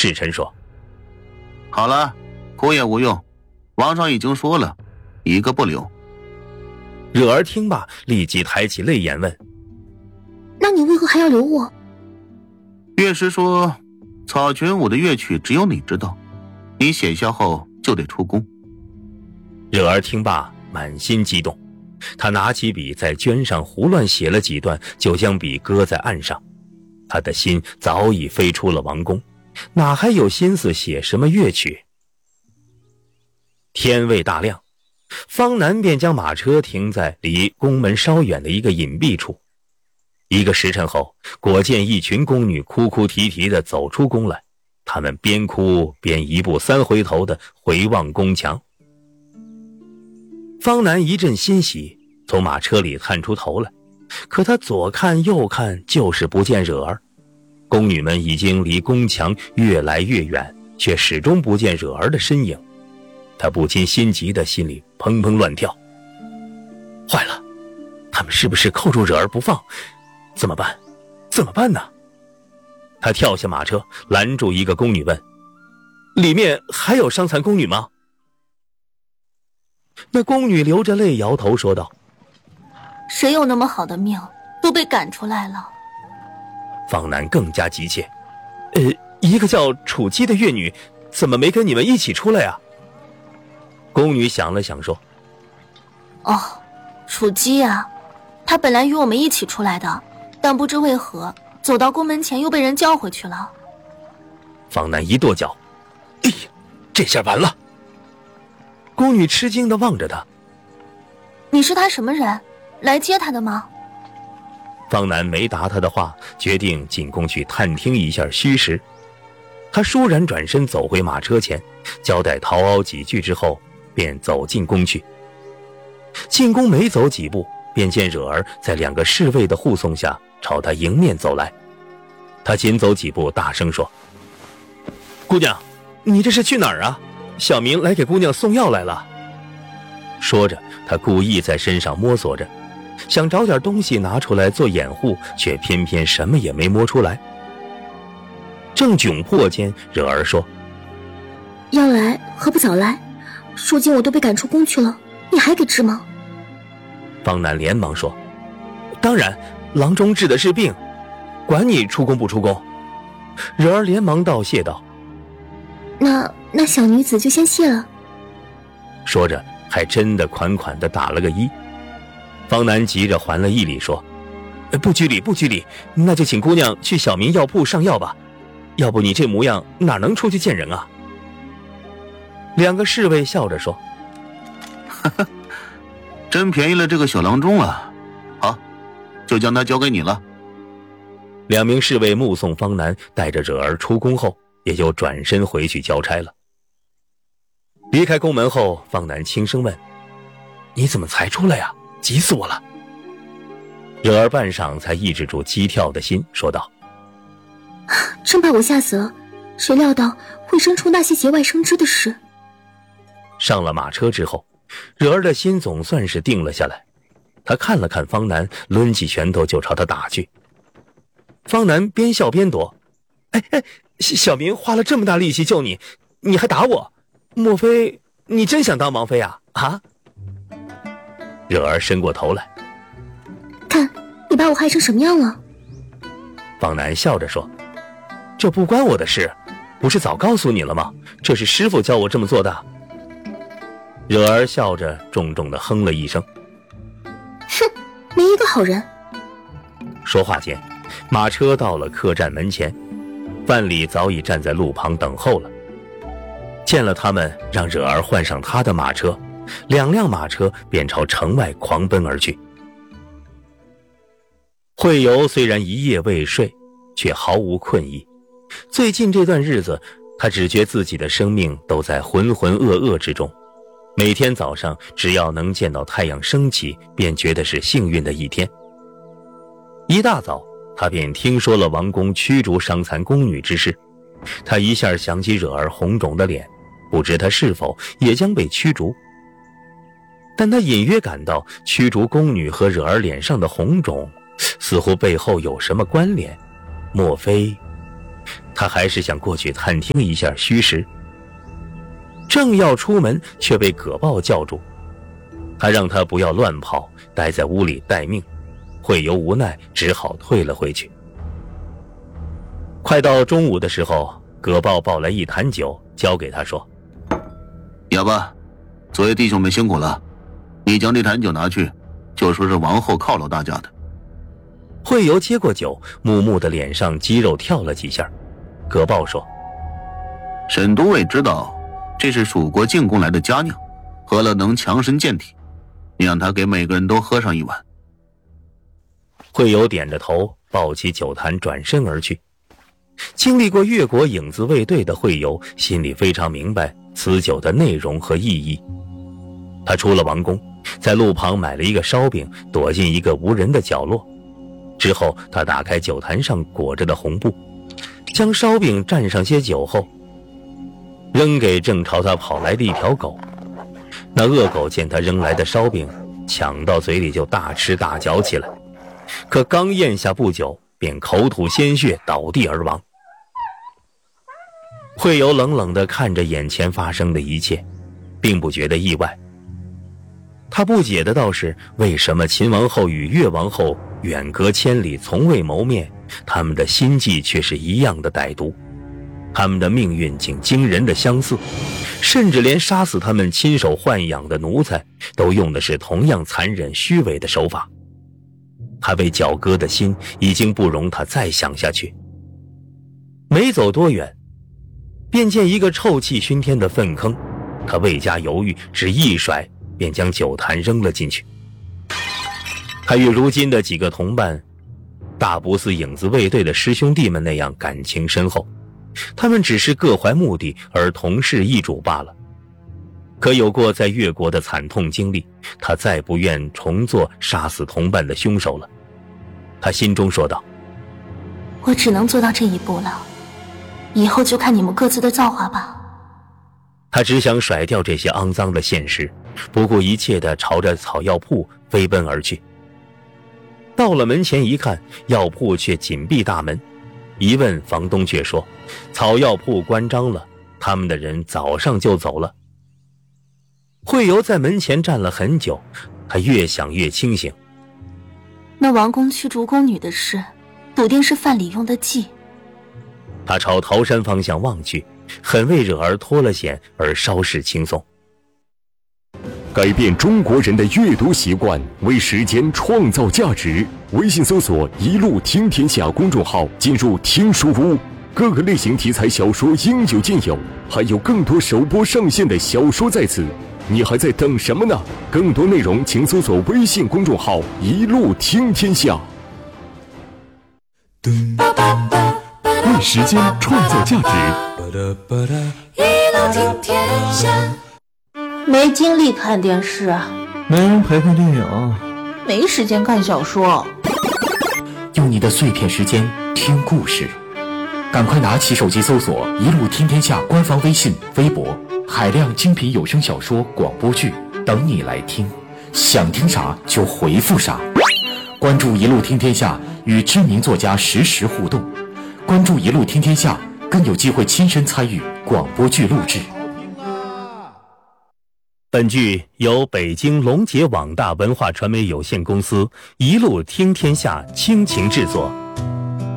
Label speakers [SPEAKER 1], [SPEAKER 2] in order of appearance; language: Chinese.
[SPEAKER 1] 侍臣说：
[SPEAKER 2] 好了，哭也无用，王上已经说了，一个不留。
[SPEAKER 1] 惹儿听罢，立即抬起泪眼问：
[SPEAKER 3] 那你为何还要留我？
[SPEAKER 2] 乐师说，草裙舞的乐曲只有你知道，你写下后就得出宫。
[SPEAKER 1] 惹儿听罢，满心激动，他拿起笔在绢上胡乱写了几段，就将笔搁在案上。他的心早已飞出了王宫，哪还有心思写什么乐曲？天未大亮，方南便将马车停在离宫门稍远的一个隐蔽处。一个时辰后，果见一群宫女哭哭啼啼地走出宫来，她们边哭边一步三回头地回望宫墙。方南一阵欣喜，从马车里探出头来，可他左看右看，就是不见惹儿。宫女们已经离宫墙越来越远，却始终不见惹儿的身影。他不禁心急的心里砰砰乱跳。坏了，他们是不是扣住惹儿不放？怎么办？怎么办呢？他跳下马车，拦住一个宫女问：里面还有伤残宫女吗？那宫女流着泪摇头说道：
[SPEAKER 3] 谁有那么好的命，都被赶出来了。
[SPEAKER 1] 方南更加急切：一个叫楚姬的乐女，怎么没跟你们一起出来啊？宫女想了想说：
[SPEAKER 3] 哦，楚姬啊，她本来与我们一起出来的，但不知为何走到宫门前又被人叫回去了。
[SPEAKER 1] 方南一跺脚：哎呀，这下完了！宫女吃惊地望着他：
[SPEAKER 3] 你是他什么人？来接他的吗？
[SPEAKER 1] 方南没答他的话，决定进宫去探听一下虚实。他倏然转身走回马车前，交代陶敖几句之后，便走进宫去。进宫没走几步，便见惹儿在两个侍卫的护送下朝他迎面走来。他紧走几步，大声说：姑娘，你这是去哪儿啊？小明来给姑娘送药来了。说着，他故意在身上摸索着，想找点东西拿出来做掩护，却偏偏什么也没摸出来。正窘迫间，惹儿说：
[SPEAKER 3] 要来何不早来？如今我都被赶出宫去了，你还给治吗？
[SPEAKER 1] 方南连忙说：当然，郎中治的是病，管你出宫不出宫。惹儿连忙道谢道：
[SPEAKER 3] 那小女子就先谢了。
[SPEAKER 1] 说着还真的款款地打了个揖。方南急着还了一礼说：不拘礼不拘礼，那就请姑娘去小民药铺上药吧，要不你这模样哪能出去见人啊？两个侍卫笑着说：
[SPEAKER 2] 哈哈，真便宜了这个小郎中了。好，就将他交给你了。
[SPEAKER 1] 两名侍卫目送方南带着惹儿出宫后，也就转身回去交差了。离开宫门后，方南轻声问：你怎么才出来呀？急死我了。惹儿半晌才抑制住激跳的心，说道：
[SPEAKER 3] 真把我吓死了，谁料到会生出那些节外生枝的事。
[SPEAKER 1] 上了马车之后，惹儿的心总算是定了下来。他看了看方南，抡起拳头就朝他打去。方南边笑边躲：小明花了这么大力气救你，你还打我？莫非你真想当王妃啊？啊？惹儿伸过头来：
[SPEAKER 3] 看你把我害成什么样了。
[SPEAKER 1] 方南笑着说：这不关我的事，不是早告诉你了吗？这是师父教我这么做的。惹儿笑着重重地哼了一声：
[SPEAKER 3] 哼，没一个好人。
[SPEAKER 1] 说话间，马车到了客栈门前，范蠡早已站在路旁等候了。见了他们，让惹儿换上他的马车，两辆马车便朝城外狂奔而去。惠游虽然一夜未睡，却毫无困意。最近这段日子，他只觉自己的生命都在浑浑噩噩之中。每天早上只要能见到太阳升起，便觉得是幸运的一天。一大早，他便听说了王宫驱逐伤残宫女之事。他一下想起惹儿红肿的脸，不知他是否也将被驱逐。但他隐约感到驱逐宫女和惹儿脸上的红肿似乎背后有什么关联，莫非他还是想过去探听一下虚实。正要出门，却被葛豹叫住。他让他不要乱跑，待在屋里待命。惠游无奈，只好退了回去。快到中午的时候，葛豹抱来一坛酒，交给他说：“
[SPEAKER 2] 哑巴，昨夜弟兄们辛苦了，你将这坛酒拿去，就说是王后犒劳大家的。”
[SPEAKER 1] 惠游接过酒，木木的脸上肌肉跳了几下。葛豹说：“
[SPEAKER 2] 沈都尉知道这是蜀国进贡来的佳酿，喝了能强身健体，你让他给每个人都喝上一碗。”
[SPEAKER 1] 惠游点着头，抱起酒坛，转身而去。经历过越国影子卫队的惠游，心里非常明白此酒的内容和意义。他出了王宫，在路旁买了一个烧饼，躲进一个无人的角落。之后他打开酒坛上裹着的红布，将烧饼蘸上些酒后，扔给正朝他跑来的一条狗。那恶狗见他扔来的烧饼，抢到嘴里就大吃大嚼起来，可刚咽下不久，便口吐鲜血，倒地而亡。惠游冷冷地看着眼前发生的一切，并不觉得意外。他不解的倒是，为什么秦王后与越王后远隔千里，从未谋面，他们的心计却是一样的歹毒，他们的命运竟惊人的相似，甚至连杀死他们亲手豢养的奴才，都用的是同样残忍虚伪的手法。他被绞割的心已经不容他再想下去。没走多远，便见一个臭气熏天的粪坑，他未加犹豫，只一甩便将酒坛扔了进去。他与如今的几个同伴，大不似影子卫队的师兄弟们那样感情深厚，他们只是各怀目的而同室一主罢了。可有过在越国的惨痛经历，他再不愿重做杀死同伴的凶手了。他心中说道：“
[SPEAKER 3] 我只能做到这一步了，以后就看你们各自的造化吧。”
[SPEAKER 1] 他只想甩掉这些肮脏的现实，不顾一切地朝着草药铺飞奔而去。到了门前一看，药铺却紧闭大门，一问房东却说草药铺关张了，他们的人早上就走了。惠游在门前站了很久，他越想越清醒。
[SPEAKER 3] 那王宫驱逐宫女的事，笃定是范蠡用的计。
[SPEAKER 1] 他朝桃山方向望去，很为惹儿脱了险而稍事轻松。
[SPEAKER 4] 改变中国人的阅读习惯，为时间创造价值。微信搜索“一路听天下”公众号，进入听书屋，各个类型题材小说应有尽有，还有更多首播上线的小说在此。你还在等什么呢？更多内容请搜索微信公众号“一路听天下”。为时间创造价值。
[SPEAKER 5] 一路听天下。
[SPEAKER 6] 没精力看电视啊，
[SPEAKER 7] 没人陪看电影，
[SPEAKER 6] 没时间看小说。
[SPEAKER 8] 用你的碎片时间听故事，赶快拿起手机搜索“一路听天下”官方微信、微博，海量精品有声小说、广播剧等你来听，想听啥就回复啥。关注“一路听天下”，与知名作家实时互动。关注“一路听天下”，更有机会亲身参与广播剧录制。
[SPEAKER 1] 本剧由北京龙杰网大文化传媒有限公司一路听天下倾情制作。